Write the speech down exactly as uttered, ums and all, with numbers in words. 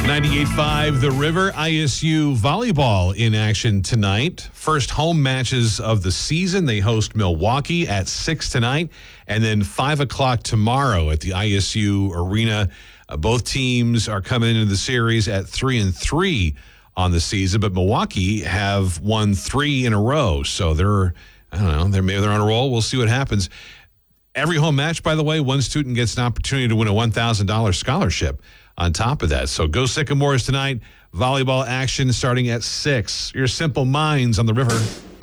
ninety-eight point five The River. I S U volleyball in action tonight. First home matches of the season. They host Milwaukee at six tonight, and then five o'clock tomorrow at the I S U Arena. Uh, both teams are coming into the series at three and three on the season, but Milwaukee have won three in a row, so they're I don't know they're maybe they're on a roll. We'll see what happens. Every home match, by the way, one student gets an opportunity to win a one thousand dollars scholarship on top of that. So go Sycamores tonight. Volleyball action starting at six. Your Simple Minds on the River.